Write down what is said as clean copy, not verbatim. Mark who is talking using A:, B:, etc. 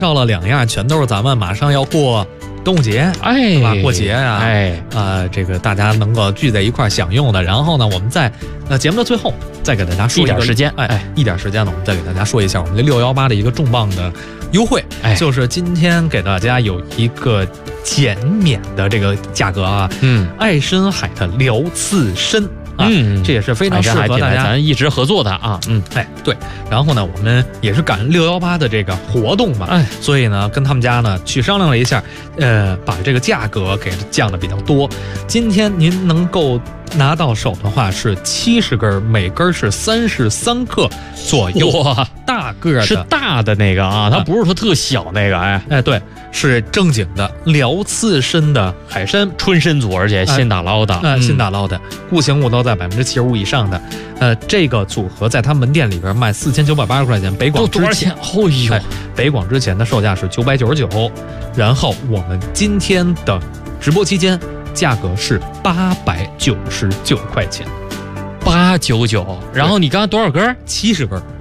A: 照了2样，全都是咱们马上要过端午节，
B: 哎，
A: 是吧？过节呀，
B: 哎，
A: 这个大家能够聚在一块享用的。然后呢，我们在节目的最后再给大家说
B: 一点时间，
A: 一点时间呢，我们再给大家说一下我们的618的一个重磅的优惠，就是今天给大家有一个减免的这个价格啊，爱深海的辽刺参。这也是非常适合大家，
B: 咱一直合作的啊，
A: 对。然后呢，我们也是赶618的这个活动嘛，所以呢，跟他们家呢去商量了一下，把这个价格给降的比较多。今天您能够拿到手的话是70根，每根是33克左右，
B: 哇，
A: 大个的，
B: 是大的那个啊，它不是说特小那个，
A: 对，是正经的辽刺参的海参，
B: 春参组，而且新打捞的，
A: 新打捞的，固形物都在75%以上的，这个组合在他门店里边卖4980块钱，北广
B: 多少钱？哦呦，
A: 北广之前的售价是999，然后我们今天的直播期间价格是899块钱
B: ，899。然后你刚刚多少根？
A: 70根。